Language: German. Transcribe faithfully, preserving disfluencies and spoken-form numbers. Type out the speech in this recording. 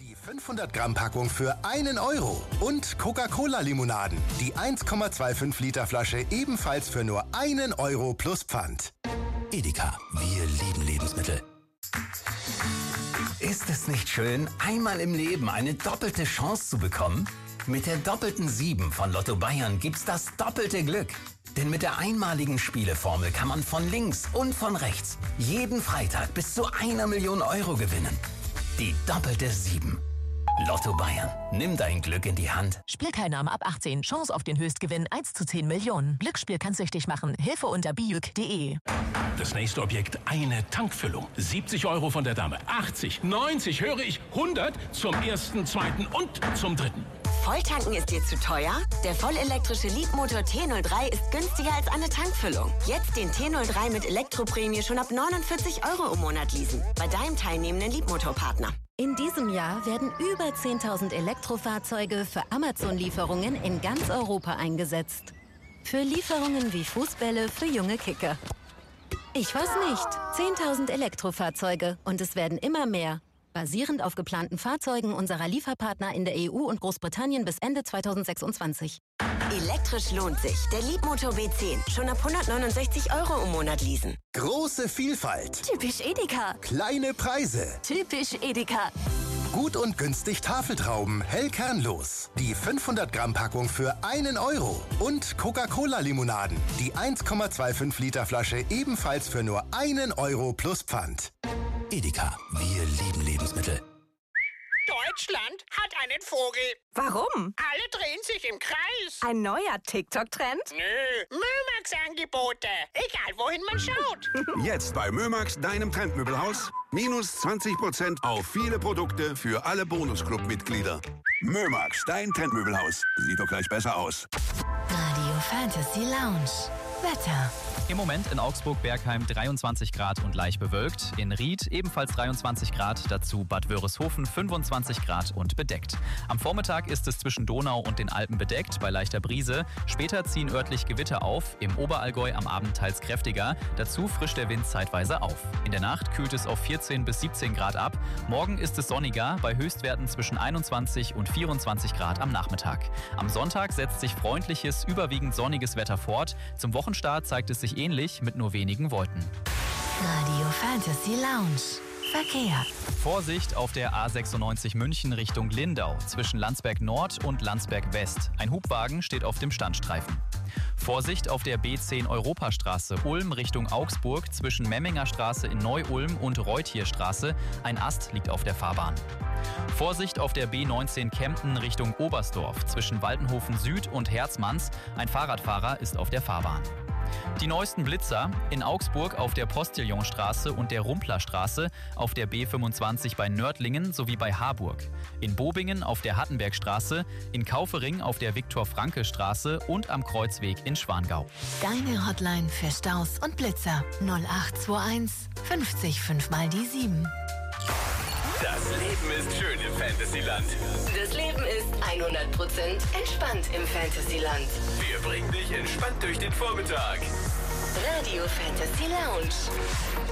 Die fünfhundert Gramm Packung für einen Euro. Und Coca-Cola-Limonaden. Die eins Komma fünfundzwanzig Liter Flasche ebenfalls für nur einen Euro plus Pfand. Edeka, wir lieben Lebensmittel. Ist es nicht schön, einmal im Leben eine doppelte Chance zu bekommen? Mit der doppelten sieben von Lotto Bayern gibt's das doppelte Glück. Denn mit der einmaligen Spieleformel kann man von links und von rechts jeden Freitag bis zu einer Million Euro gewinnen. Die doppelte sieben. Lotto Bayern. Nimm dein Glück in die Hand. Spielteilnahme ab achtzehn. Chance auf den Höchstgewinn eins zu zehn Millionen. Glücksspiel kann süchtig machen. Hilfe unter bijuk punkt de. Das nächste Objekt, eine Tankfüllung. siebzig Euro von der Dame. achtzig, neunzig, höre ich. hundert zum ersten, zweiten und zum dritten. Volltanken ist dir zu teuer? Der vollelektrische Leapmotor T null drei ist günstiger als eine Tankfüllung. Jetzt den T null drei mit Elektroprämie schon ab neunundvierzig Euro im Monat leasen. Bei deinem teilnehmenden Leapmotor-Partner. In diesem Jahr werden über zehntausend Elektrofahrzeuge für Amazon-Lieferungen in ganz Europa eingesetzt. Für Lieferungen wie Fußbälle für junge Kicker. Ich weiß nicht. zehntausend Elektrofahrzeuge und es werden immer mehr. Basierend auf geplanten Fahrzeugen unserer Lieferpartner in der E U und Großbritannien bis Ende zweitausendsechsundzwanzig. Elektrisch lohnt sich. Der Leapmotor B zehn. Schon ab hundertneunundsechzig Euro im Monat leasen. Große Vielfalt. Typisch Edeka. Kleine Preise. Typisch Edeka. Gut und günstig Tafeltrauben, hell kernlos. Die fünfhundert Gramm Packung für einen Euro. Und Coca-Cola-Limonaden. Die eins Komma fünfundzwanzig Liter Flasche ebenfalls für nur einen Euro plus Pfand. Edeka, wir lieben Lebensmittel. Deutschland hat einen Vogel. Warum? Alle drehen sich im Kreis. Ein neuer TikTok-Trend? Nö, Mömax-Angebote. Egal, wohin man schaut. Jetzt bei Mömax, deinem Trendmöbelhaus. Minus zwanzig Prozent auf viele Produkte für alle Bonusclub-Mitglieder. Mömax, dein Trendmöbelhaus. Sieht doch gleich besser aus. Radio Fantasy Lounge. Wetter. Im Moment in Augsburg-Bergheim dreiundzwanzig Grad und leicht bewölkt. In Ried ebenfalls dreiundzwanzig Grad, dazu Bad Wörishofen fünfundzwanzig Grad und bedeckt. Am Vormittag ist es zwischen Donau und den Alpen bedeckt, bei leichter Brise. Später ziehen örtlich Gewitter auf, im Oberallgäu am Abend teils kräftiger. Dazu frischt der Wind zeitweise auf. In der Nacht kühlt es auf vierzehn bis siebzehn Grad ab. Morgen ist es sonniger, bei Höchstwerten zwischen einundzwanzig und vierundzwanzig Grad am Nachmittag. Am Sonntag setzt sich freundliches, überwiegend sonniges Wetter fort. Zum Wochenstart zeigt es sich ähnlich mit nur wenigen Wolken. Radio Fantasy Lounge. Verkehr. Vorsicht auf der A sechsundneunzig München Richtung Lindau zwischen Landsberg Nord und Landsberg West. Ein Hubwagen steht auf dem Standstreifen. Vorsicht auf der B zehn Europastraße Ulm Richtung Augsburg zwischen Memminger Straße in Neu-Ulm und Reutierstraße. Ein Ast liegt auf der Fahrbahn. Vorsicht auf der B neunzehn Kempten Richtung Oberstdorf zwischen Waldenhofen Süd und Herzmanns. Ein Fahrradfahrer ist auf der Fahrbahn. Die neuesten Blitzer in Augsburg auf der Postillonstraße und der Rumplerstraße, auf der B fünfundzwanzig bei Nördlingen sowie bei Harburg, in Bobingen auf der Hattenbergstraße, in Kaufering auf der Viktor-Frankl-Straße und am Kreuzweg in Schwangau. Deine Hotline für Staus und Blitzer null acht zwei eins fünfzig fünf mal die sieben. Das Leben ist schön im Fantasyland. Das Leben ist hundert Prozent entspannt im Fantasyland. Wir bringen dich entspannt durch den Vormittag. Radio Fantasy Lounge.